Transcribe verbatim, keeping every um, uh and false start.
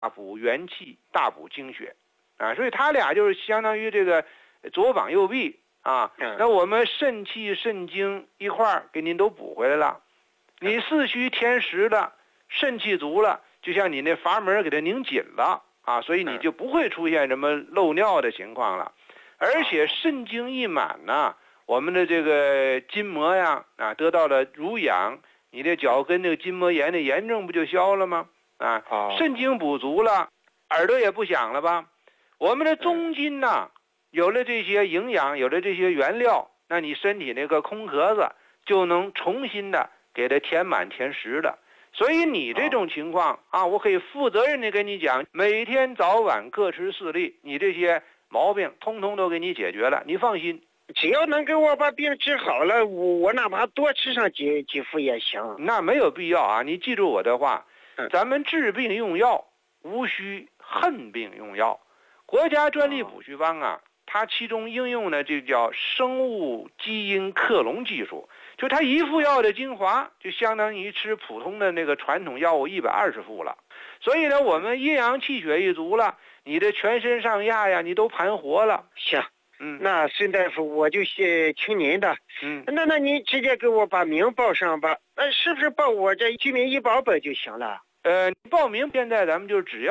大补元气，大补精血，啊，所以它俩就是相当于这个左膀右臂啊。那我们肾气、肾精一块儿给您都补回来了，你四虚添实了，肾气足了，就像你那阀门给它拧紧了啊，所以你就不会出现什么漏尿的情况了。而且肾精一满呢，我们的这个筋膜呀啊得到了濡养，你的脚跟这个筋膜炎的炎症不就消了吗？啊，肾精补足了，耳朵也不响了吧？我们的中筋呢，有了这些营养，有了这些原料，那你身体那个空壳子就能重新的给它填满填实的。所以你这种情况啊，我可以负责任的跟你讲，每天早晚各吃四粒，你这些毛病通通都给你解决了，你放心。 只要能给我把病治好了，我我哪怕多吃上几几副也行。 那没有必要啊，你记住我的话，咱们治病用药，无需恨病用药。国家专利补虚方啊，它其中应用的就叫生物基因克隆技术，就它一副药的精华，就相当于吃普通的那个传统药物一百二十副了。所以呢，我们阴阳气血一足了，你的全身上下呀，你都盘活了。 行。 嗯， 那孙大夫，我就谢听您的。 嗯， 那那您直接给我把名报上吧。那是不是报我这居民医保本就行了？ 呃，报名现在咱们就只要。